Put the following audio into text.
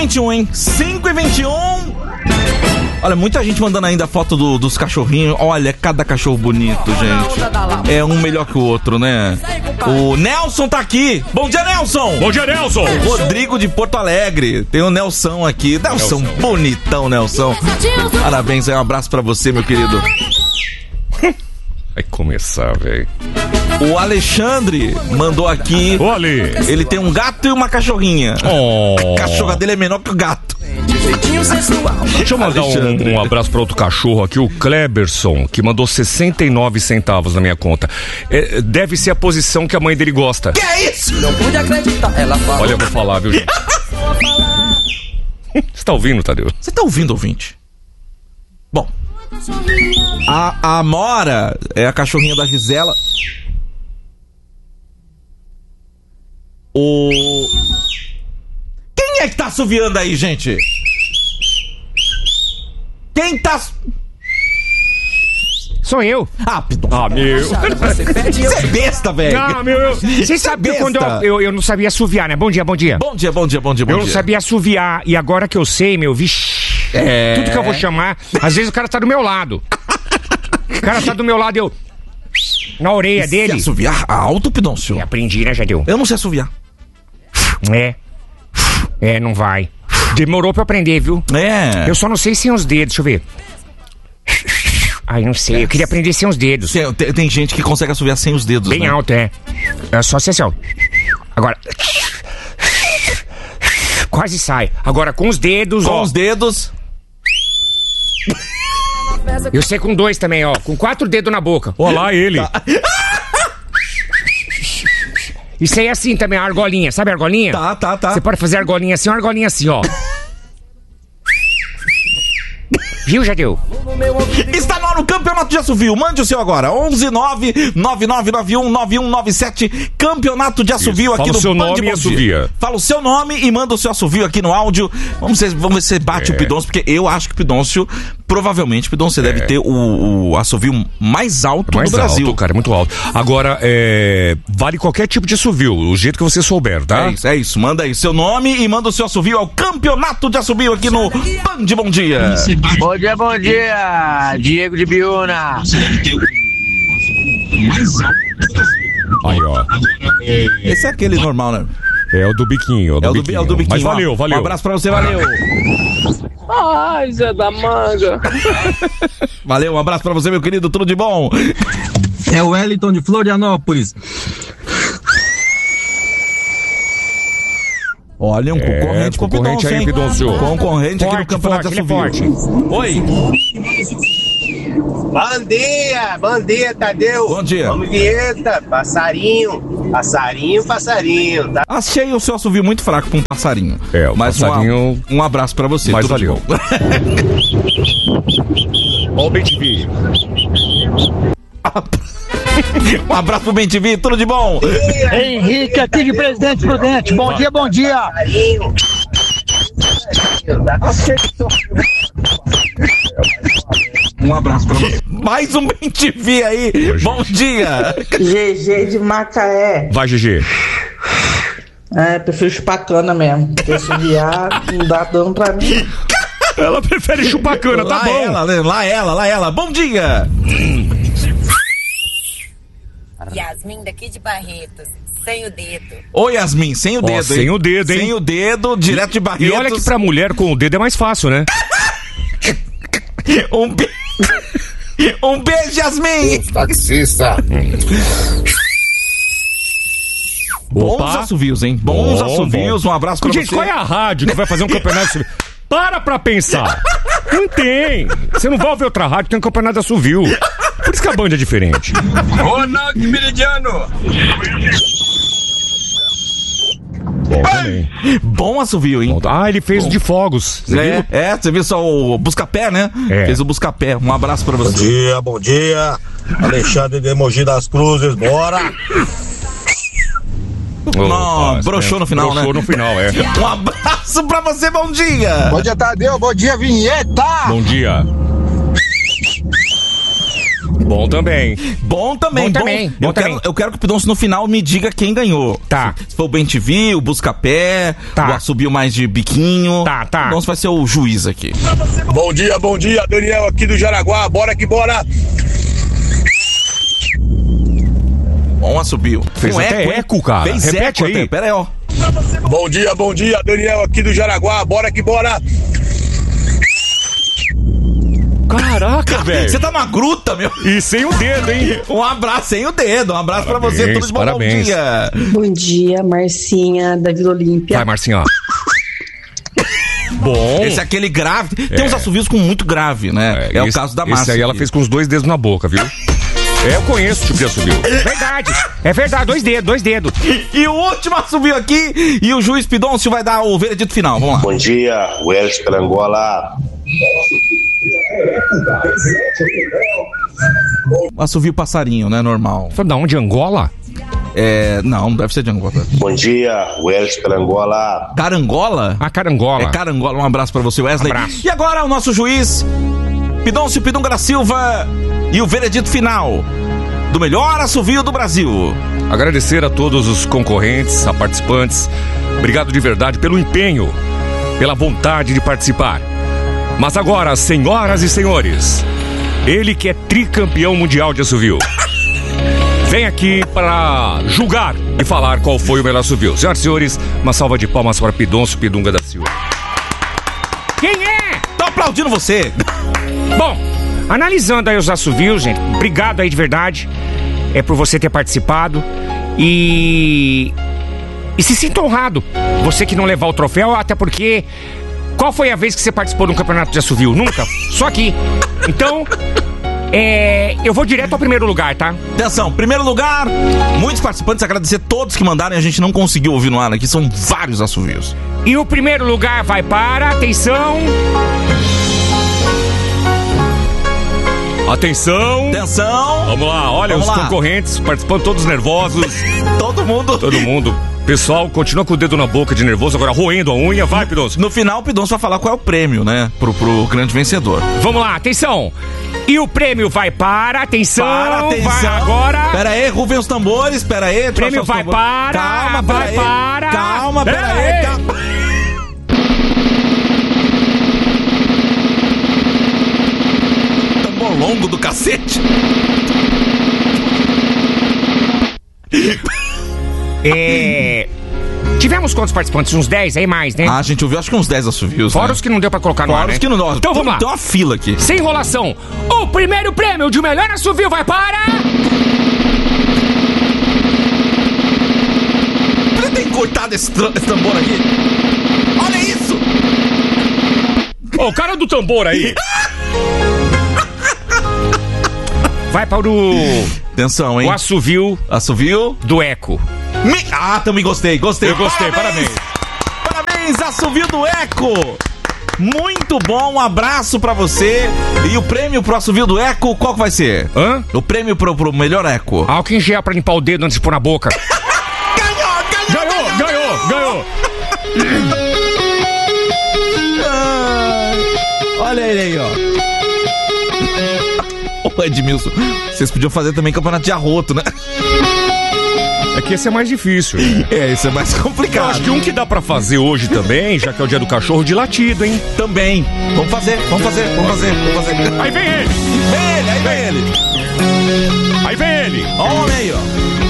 5h21, hein? 5h21. Olha, muita gente mandando ainda foto dos cachorrinhos. Olha, cada cachorro bonito, gente. É um melhor que o outro, né? O Nelson tá aqui. Bom dia, Nelson. Bom dia, Nelson. Rodrigo de Porto Alegre. Tem o Nelson aqui. Nelson, bonitão, Nelson. Parabéns, um abraço pra você, meu querido. Vai começar, velho. O Alexandre mandou aqui. Olha. Ele tem um gato e uma cachorrinha. Oh. A cachorra dele é menor que o gato. Deixa eu mandar um abraço para outro cachorro aqui, o Kleberson, que mandou 69 centavos na minha conta. Deve ser a posição que a mãe dele gosta. Que é isso? Não pude acreditar. Ela falou. Olha, eu vou falar, viu, gente? Você tá ouvindo, Tadeu? Você tá ouvindo, ouvinte? Bom, a Amora é a cachorrinha da Gisela. Quem é que tá assoviando aí, gente? Quem tá... Sou eu. Ah, Piton. Ah, meu. Você é besta, velho. Não, meu, você sabe que quando eu não sabia assoviar, né? Bom dia, bom dia. Bom dia, bom dia, bom dia, bom Eu dia. não sabia assoviar, e agora que eu sei, meu, vixi, tudo que eu vou chamar, às vezes o cara tá do meu lado. O cara tá do meu lado, eu... Na orelha dele. Você assoviar alto, Pidoncio? Aprendi, né, Jadeu? Eu não sei assoviar. Não vai. Demorou pra aprender, viu? Eu só não sei sem os dedos, deixa eu ver. Ai, não sei, eu queria aprender sem os dedos. Tem gente que consegue assoviar sem os dedos, bem, né? Alto, é só ser assim, ó. Agora... Quase sai. Agora com os dedos, com os dedos... Eu sei com 2 também, ó. Com 4 dedos na boca. Olha lá ele. Tá. Isso aí é assim também, a argolinha. Sabe a argolinha? Tá. Você pode fazer argolinha assim, ó. Viu, Jadeu? Está no ar o Campeonato de Assovio. Mande o seu agora. 119-9991-9197. Campeonato de Assovio aqui no Band Bom Dia. Fala o seu nome e manda o seu assovio aqui no áudio. Vamos ver se você bate o Pidoncio, porque eu acho que o Pidoncio, provavelmente, deve ter o assovio mais alto do Brasil. Alto, cara, muito alto. Agora, vale qualquer tipo de assovio, o jeito que você souber, tá? É isso. Manda aí seu nome e manda o seu assovio ao Campeonato de Assovio aqui no Band Bom Dia. Bom dia, Diego de Biúna. Aí, ó. Esse é aquele normal, né? É o do biquinho. É o do biquinho. Mas valeu. Um abraço pra você, valeu. Ai, Zé da Manga. Valeu, um abraço pra você, meu querido, tudo de bom. É o Wellington de Florianópolis. Olha, um concorrente aí, Pidoncio. Concorrente aqui no Campeonato de Assovio. Oi. Bom dia, Tadeu. Bom dia. Vamos, vinheta, passarinho, tá? Achei o seu assovio muito fraco pra um passarinho. O mas passarinho... um abraço pra você. Mas valeu. Ó o BTV. Um abraço pro BTV, tudo de bom. Henrique, aqui de Presidente Prudente. Bom dia. Um abraço pra você. Mais um BTV aí. Bom dia. GG de Macaé. Vai, GG. Prefiro chupacana mesmo. Porque se viar, não dá dano pra mim. Ela prefere chupacana, tá bom. Lá ela. Bom dia. Yasmin daqui de Barretos, sem o dedo. Ô Yasmin, sem o dedo, hein? Sem o dedo, hein? Sem o dedo, direto de Barretos. E olha que pra mulher com o dedo é mais fácil, né? Um beijo, Yasmin! Taxista! Bons assovios, hein? Bons assovios, um abraço pra gente, você. Qual é a rádio que vai fazer um campeonato de assovio? Para pensar! Não tem! Você não vai ouvir outra rádio que tem um campeonato de assovio. Por isso que a banda é diferente. Ronaldo Meridiano! Bom, também. Bom assovio, hein? Ele fez o de fogos. Você viu só o Buscapé, né? Fez o Buscapé. Um abraço pra você. Bom dia. Alexandre de Mogi das Cruzes, bora! Não, broxou no final, né? Broxou no final, Um abraço pra você, bom dia! Bom dia, Tadeu, bom dia, vinheta! Bom dia. Bom também. Bom também. Eu quero que o Pidoncio no final me diga quem ganhou. Tá. Se foi o Bem-TV, o Buscapé, o Assobio mais de biquinho. Tá. O Pidoncio vai ser o juiz aqui. Bom dia, Daniel aqui do Jaraguá, bora que bora! Bom assobio. Fez um até eco, cara. Fez repete eco aí. Até. Pera aí, ó. Bom dia, Daniel aqui do Jaraguá, bora que bora! Caraca, velho. Você tá numa gruta, meu. E sem o dedo, hein? Um abraço sem o dedo. Um abraço Parabéns, pra você. Tudo de bom. parabéns. Bom dia. Bom dia, Marcinha da Vila Olímpia. Vai, Marcinha. Bom. Esse é aquele grave. Tem uns assovios com muito grave, né? É o caso da Márcia. Esse aí ela fez com os 2 dedos na boca, viu? Eu conheço o tipo de assovio. Verdade. É verdade, 2 dedos. E o último assobio aqui. E o juiz Pidoncio vai dar o veredito final. Vamos lá. Bom dia, Welles Perangola. Assovio passarinho, né? Normal. Foi da onde? Angola? Não deve ser de Angola. Bom dia, Welles Perangola. Carangola? Carangola. É Carangola. Um abraço pra você, Wesley. Abraço. E agora o nosso juiz Pidoncio Pidunga Silva e o veredito final do melhor assovio do Brasil. Agradecer a todos os concorrentes, a participantes. Obrigado de verdade pelo empenho, pela vontade de participar. Mas agora, senhoras e senhores, ele que é tricampeão mundial de assovio vem aqui para julgar e falar qual foi o melhor assovio. Senhoras e senhores, uma salva de palmas para Pidoncio Pidunga da Silva. Quem é? Tô aplaudindo você. Bom, analisando aí os assovios, gente, obrigado aí de verdade por você ter participado e se sinta honrado, você que não levar o troféu, até porque qual foi a vez que você participou de um campeonato de assovio? Nunca, só aqui. Então, eu vou direto ao primeiro lugar, tá? Atenção, primeiro lugar, muitos participantes, agradecer todos que mandaram e a gente não conseguiu ouvir no ar aqui, são vários assovios. E o primeiro lugar vai para, atenção... Atenção! Vamos lá, olha, os concorrentes participando, todos nervosos. Todo mundo. Pessoal, continua com o dedo na boca de nervoso, agora roendo a unha. Vai, Pidoncio. No final, o Pidoncio vai falar qual é o prêmio, né? Pro grande vencedor. Vamos lá, atenção! E o prêmio vai para, atenção! Vai agora! Pera aí, rufem os tambores, pera aí. O prêmio vai para! Calma, vai para! Calma, pera aí, calma. Tambor longo do cacete. Tivemos quantos participantes? Uns 10 aí mais, né? A gente ouviu acho que uns 10 assovios. Fora os que não deu pra colocar no ar, Fora os que não deu. Então vamos lá. Tem uma fila aqui. Sem enrolação. O primeiro prêmio de melhor assovio vai para... Ele tem cortado esse tambor aqui. Olha isso. O cara do tambor aí. Vai para o... Atenção, hein? O assovio do Eco. Também gostei. Eu gostei, parabéns. Parabéns, assovio do Eco. Muito bom, um abraço pra você. E o prêmio pro assovio do Eco, qual que vai ser? O prêmio pro melhor Eco. Álcool em gel pra limpar o dedo antes de pôr na boca. Ganhou. Olha ele aí, ó. Ô, Edmilson, vocês podiam fazer também campeonato de arroto, né? É que esse é mais difícil. Esse é mais complicado. Eu acho que um que dá pra fazer hoje também, já que é o dia do cachorro, de latido, hein? Também. Vamos fazer. Aí vem ele. Aí vem ele. Aí vem ele. Olha aí, ó.